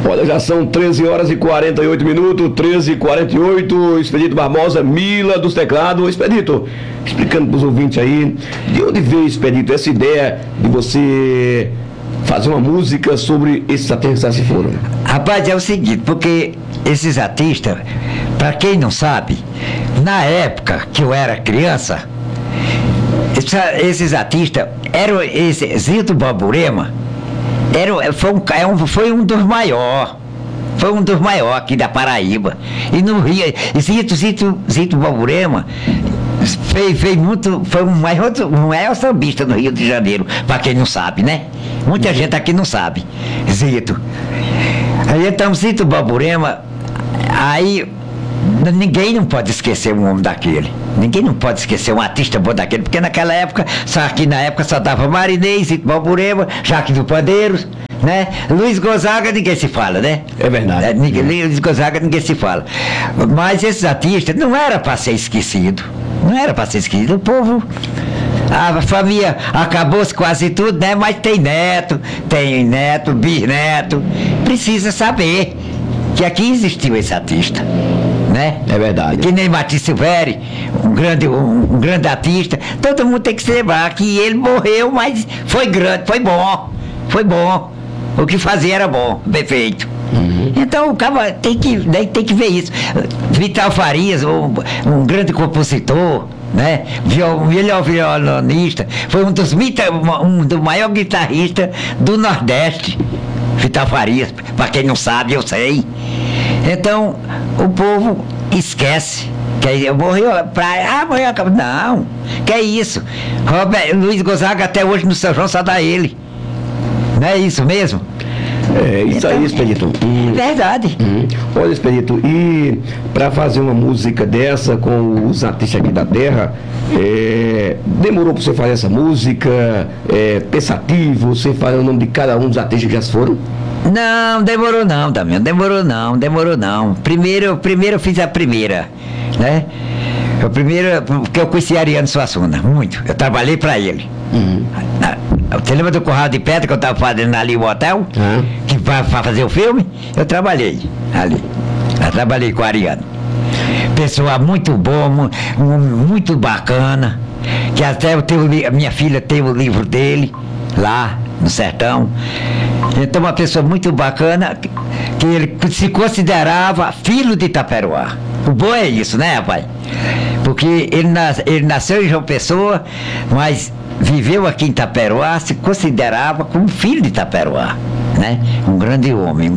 Olha, já são 13 horas e 48 minutos, 13h48, Expedito Barbosa, Mila dos teclados. Expedito, explicando para os ouvintes aí, de onde veio, Expedito, essa ideia de você fazer uma música sobre esses artistas que se foram? Rapaz, é o seguinte, porque esses artistas, para quem não sabe, na época que eu era criança, esses artistas eram esse Zito Borborema, foi um dos maiores. Foi um dos maiores aqui da Paraíba. E no Rio, Zito Borborema fez muito, foi o maior sambista no Rio de Janeiro, para quem não sabe, né? Muita gente aqui não sabe. Zito. Aí então, Zito Borborema, aí ninguém não pode esquecer um homem daquele. Ninguém não pode esquecer um artista bom daquele, porque naquela época, só dava Marinês, Zito Borborema, Jaque do Pandeiros, né? Luiz Gonzaga ninguém se fala, né? É verdade. Luiz Gonzaga ninguém se fala. Mas esses artistas não era para ser esquecido. Não era para ser esquecido. O povo, a família acabou-se quase tudo, né? Mas tem neto, bisneto. Precisa saber que aqui existiu esse artista, né? É verdade. Que nem Matias Silvério, um grande artista. Todo mundo tem que se lembrar que ele morreu, mas foi grande, foi bom. O que fazia era bom, bem feito. Então o cara tem que ver isso. Vital Farias, um grande compositor, né? Melhor violonista, foi um dos maiores guitarristas do Nordeste. Vital Farias, para quem não sabe, eu sei. Então o povo esquece. Morreu, não, que é isso. Luiz Gonzaga até hoje no São João só dá ele. Não é isso mesmo? É isso aí, Expedito. Verdade. Olha, Expedito, e para fazer uma música dessa com os artistas aqui da terra, demorou para você fazer essa música? Pensativo? Você fala o nome de cada um dos artistas que já se foram? Não, demorou não, Damião, demorou não. Primeiro eu fiz a primeira, né? O primeiro, porque eu conheci Ariano Suassuna, muito. Eu trabalhei para ele. Você lembra do Corral de Pedra que eu estava fazendo ali o hotel? Que para fazer o filme? Eu trabalhei ali. Eu trabalhei com o Ariano. Pessoa muito boa, muito bacana. Que até a minha filha tem o livro dele, lá no sertão. Então uma pessoa muito bacana, que ele se considerava filho de Itaperoá. O bom é isso, né, rapaz? Porque ele nasceu em João Pessoa, mas viveu aqui em Itaperoá, se considerava como filho de Itaperoá, né? Um grande homem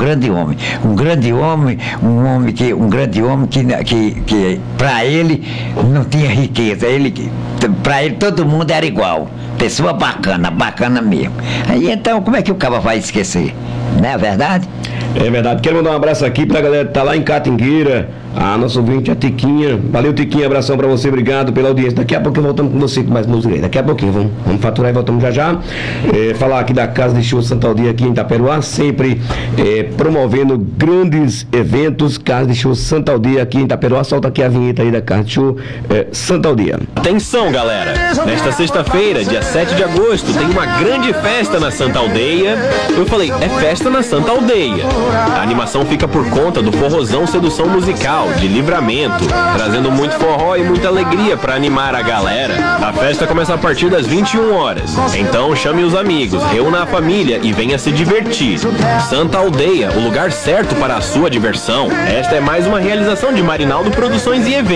que para ele não tinha riqueza, para ele todo mundo era igual, pessoa bacana mesmo. Aí então como é que o cara vai esquecer? Não é verdade? É verdade. Quero mandar um abraço aqui pra galera que tá lá em Catingueira. A nossa ouvinte, a Tiquinha. Valeu, Tiquinha. Abração pra você. Obrigado pela audiência. Daqui a pouco voltamos com você com mais música aí. Daqui a pouquinho. Vamos faturar e voltamos já. Falar aqui da Casa de Show Santa Aldeia aqui em Itaperoá. Sempre promovendo grandes eventos. Casa de Show Santa Aldeia aqui em Itaperoá. Solta aqui a vinheta aí da Casa de Show Santa Aldeia. Atenção, galera. Nesta sexta-feira, dia 7 de agosto, tem uma grande festa na Santa Aldeia. Eu falei, é festa na Santa Aldeia. A animação fica por conta do Forrozão Sedução Musical, de Livramento, trazendo muito forró e muita alegria para animar a galera. A festa começa a partir das 21 horas. Então chame os amigos, reúna a família e venha se divertir. Santa Aldeia, o lugar certo para a sua diversão. Esta é mais uma realização de Marinaldo Produções e Eventos.